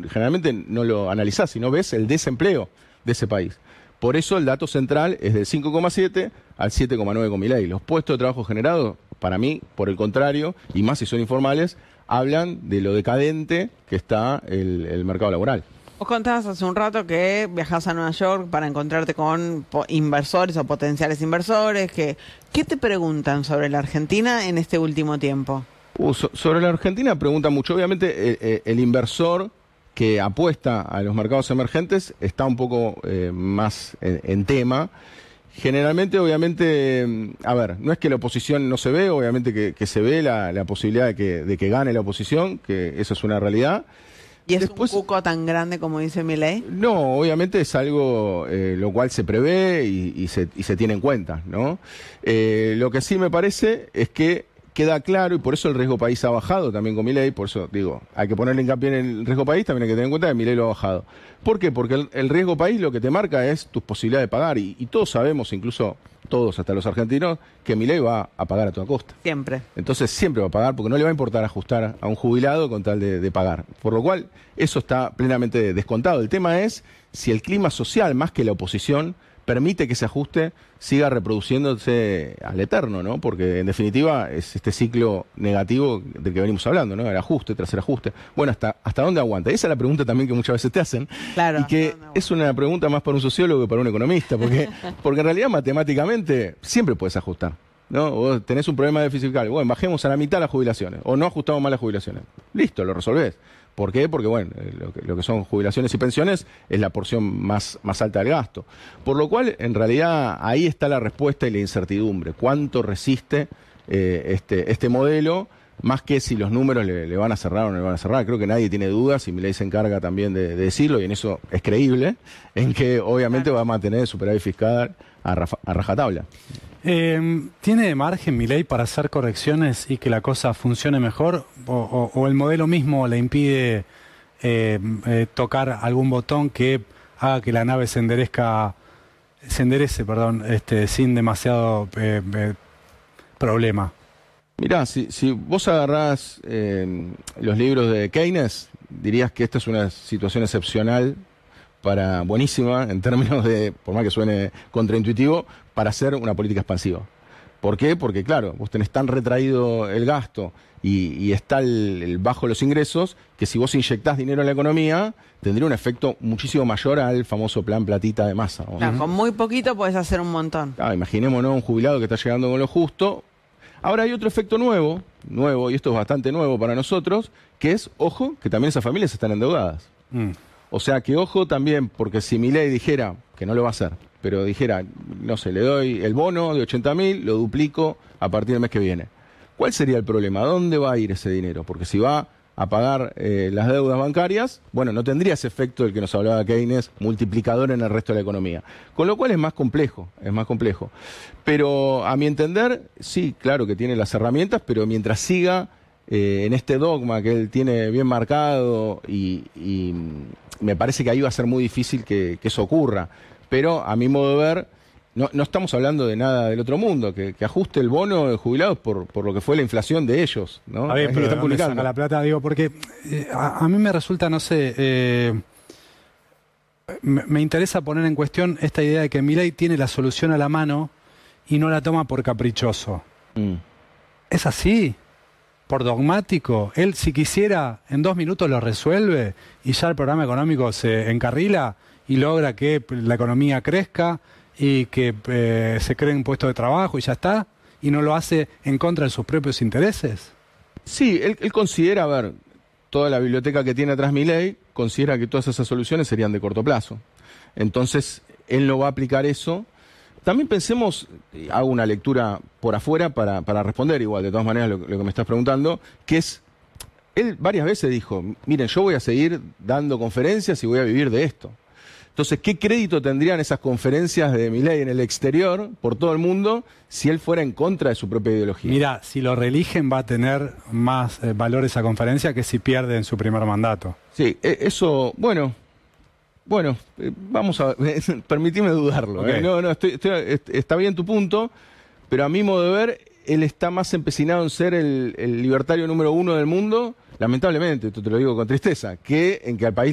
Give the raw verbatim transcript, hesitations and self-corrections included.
generalmente no lo analizás, sino ves el desempleo de ese país. Por eso el dato central es del cinco coma siete al siete coma nueve con Milei. Los puestos de trabajo generados, para mí, por el contrario, y más si son informales, hablan de lo decadente que está el, el mercado laboral. Vos contabas hace un rato que viajás a Nueva York para encontrarte con inversores o potenciales inversores. Que, ¿qué te preguntan sobre la Argentina en este último tiempo? Uh, so, sobre la Argentina preguntan mucho. Obviamente el, el, el inversor que apuesta a los mercados emergentes está un poco eh, más en, en tema. Generalmente, obviamente, a ver, no es que la oposición no se ve, obviamente que, que se ve la, la posibilidad de que, de que gane la oposición, que eso es una realidad. ¿Y es Después, un cuco tan grande como dice Milei? No, obviamente es algo eh, lo cual se prevé y, y, se, y se tiene en cuenta, ¿no? Eh, lo que sí me parece es que queda claro, y por eso el riesgo país ha bajado también con Milei, por eso digo, hay que ponerle hincapié en el riesgo país, también hay que tener en cuenta que Milei lo ha bajado. ¿Por qué? Porque el, el riesgo país lo que te marca es tus posibilidades de pagar, y, y todos sabemos, incluso todos, hasta los argentinos, que Milei va a pagar a toda costa. Siempre. Entonces siempre va a pagar, porque no le va a importar ajustar a un jubilado con tal de, de pagar. Por lo cual, eso está plenamente descontado. El tema es si el clima social, más que la oposición, permite que ese ajuste siga reproduciéndose al eterno, ¿no? Porque en definitiva es este ciclo negativo del que venimos hablando, ¿no? El ajuste tras el ajuste. Bueno, ¿hasta, hasta dónde aguanta? Esa es la pregunta también que muchas veces te hacen. Claro. Y que es una pregunta más para un sociólogo que para un economista, porque, porque en realidad matemáticamente siempre puedes ajustar, ¿no? Vos tenés un problema de déficit fiscal, bueno, bajemos a la mitad las jubilaciones, o no ajustamos más las jubilaciones. Listo, lo resolvés. ¿Por qué? Porque, bueno, lo que, lo que son jubilaciones y pensiones es la porción más, más alta del gasto. Por lo cual, en realidad, ahí está la respuesta y la incertidumbre. ¿Cuánto resiste eh, este, este modelo? Más que si los números le, le van a cerrar o no le van a cerrar. Creo que nadie tiene dudas, y Milei se encarga también de, de decirlo, y en eso es creíble, en que obviamente va a mantener el superávit fiscal a, rafa, a rajatabla. Eh, ¿Tiene margen Milei para hacer correcciones y que la cosa funcione mejor? ¿O, o, o el modelo mismo le impide eh, eh, tocar algún botón que haga que la nave se enderezca, se enderece, perdón, este, sin demasiado eh, eh, problema? Mirá, si, si vos agarrás eh, los libros de Keynes, dirías que esta es una situación excepcional, para buenísima, en términos de, por más que suene contraintuitivo, para hacer una política expansiva. ¿Por qué? Porque, claro, vos tenés tan retraído el gasto y, y está el, el bajo los ingresos, que si vos inyectás dinero en la economía, tendría un efecto muchísimo mayor al famoso plan platita de masa, ¿no? Claro, con muy poquito podés hacer un montón. Claro, imaginémonos un jubilado que está llegando con lo justo. Ahora hay otro efecto nuevo, nuevo, y esto es bastante nuevo para nosotros, que es, ojo, que también esas familias están endeudadas. Mm. O sea que ojo también, porque si Milei dijera, que no lo va a hacer, pero dijera, no sé, le doy el bono de ochenta mil, lo duplico a partir del mes que viene. ¿Cuál sería el problema? ¿A dónde va a ir ese dinero? Porque si va a pagar eh, las deudas bancarias, bueno, no tendría ese efecto del que nos hablaba Keynes, multiplicador en el resto de la economía. Con lo cual es más complejo, es más complejo. Pero a mi entender, sí, claro que tiene las herramientas, pero mientras siga eh, en este dogma que él tiene bien marcado, y, y me parece que ahí va a ser muy difícil que, que eso ocurra. Pero a mi modo de ver, no, no estamos hablando de nada del otro mundo, que, que ajuste el bono de jubilados por, por lo que fue la inflación de ellos, ¿no? A ver, pero están publicando. saca la plata, digo, porque eh, a, a mí me resulta, no sé, eh, me, me interesa poner en cuestión esta idea de que Milei tiene la solución a la mano y no la toma por caprichoso. Mm. ¿Es así? ¿Por dogmático? Él, si quisiera, en dos minutos lo resuelve y ya el programa económico se encarrila y logra que la economía crezca y que eh, se creen puestos de trabajo y ya está, y no lo hace en contra de sus propios intereses. Sí, él, él considera, a ver, toda la biblioteca que tiene atrás Milei, considera que todas esas soluciones serían de corto plazo. Entonces, él no va a aplicar eso. También pensemos, hago una lectura por afuera para, para responder igual, de todas maneras, lo, lo que me estás preguntando, que es, él varias veces dijo, miren, yo voy a seguir dando conferencias y voy a vivir de esto. Entonces, ¿qué crédito tendrían esas conferencias de Milei en el exterior, por todo el mundo, si él fuera en contra de su propia ideología? Mira, si lo reeligen va a tener más eh, valor esa conferencia que si pierde en su primer mandato. Sí, eh, eso, bueno, bueno, eh, vamos a, eh, permitime dudarlo. Okay. Eh, no, no, estoy, estoy, está bien tu punto, pero a mi modo de ver, él está más empecinado en ser el, el libertario número uno del mundo, lamentablemente, esto te lo digo con tristeza, que en que al país